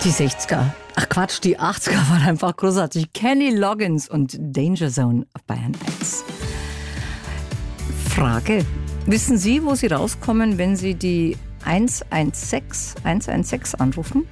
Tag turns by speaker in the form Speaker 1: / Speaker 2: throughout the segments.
Speaker 1: Die 60er. Ach Quatsch, die 80er waren einfach großartig. Kenny Loggins und Danger Zone auf Bayern 1. Frage. Wissen Sie, wo Sie rauskommen, wenn Sie die 116 anrufen?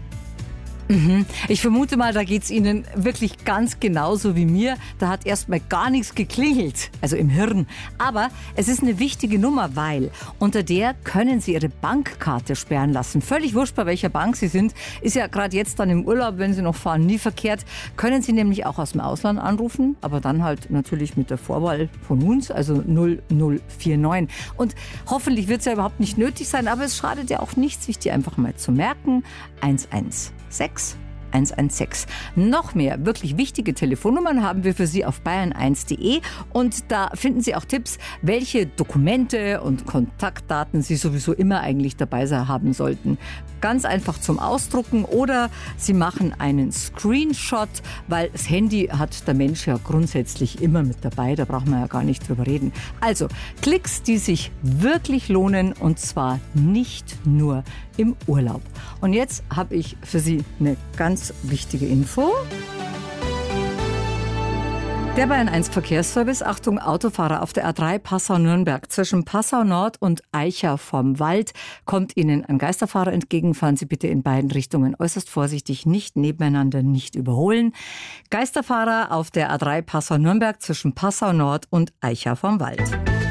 Speaker 1: Ich vermute mal, da geht es Ihnen wirklich ganz genauso wie mir. Da hat erstmal gar nichts geklingelt, also im Hirn. Aber es ist eine wichtige Nummer, weil unter der können Sie Ihre Bankkarte sperren lassen. Völlig wurscht, bei welcher Bank Sie sind. Ist ja gerade jetzt dann im Urlaub, wenn Sie noch fahren, nie verkehrt. Können Sie nämlich auch aus dem Ausland anrufen, aber dann halt natürlich mit der Vorwahl von uns, also 0049. Und hoffentlich wird es ja überhaupt nicht nötig sein, aber es schadet ja auch nichts, sich die einfach mal zu merken. 116 116. Noch mehr wirklich wichtige Telefonnummern haben wir für Sie auf bayern1.de und da finden Sie auch Tipps, welche Dokumente und Kontaktdaten Sie sowieso immer eigentlich dabei haben sollten. Ganz einfach zum Ausdrucken oder Sie machen einen Screenshot, weil das Handy hat der Mensch ja grundsätzlich immer mit dabei, da brauchen wir ja gar nicht drüber reden. Also Klicks, die sich wirklich lohnen und zwar nicht nur im Urlaub. Und jetzt habe ich für Sie eine ganz wichtige Info. Der Bayern 1 Verkehrsservice, Achtung Autofahrer auf der A3 Passau-Nürnberg zwischen Passau Nord und Eicha vom Wald kommt Ihnen ein Geisterfahrer entgegen. Fahren Sie bitte in beiden Richtungen äußerst vorsichtig, nicht nebeneinander, nicht überholen. Geisterfahrer auf der A3 Passau-Nürnberg zwischen Passau Nord und Eicha vom Wald.